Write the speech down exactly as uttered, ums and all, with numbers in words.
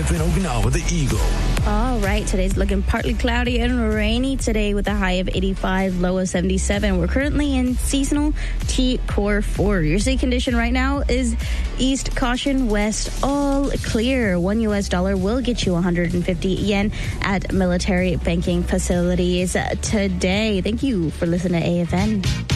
in Okinawa, the Eagle. All right, today's looking partly cloudy and rainy today with a high of eighty-five, low of seventy-seven. We're currently in seasonal T Core four. Your sea condition right now is east, caution, west, all clear. One U S dollar will get you one hundred fifty yen at military banking facilities today. Thank you for listening to A F N.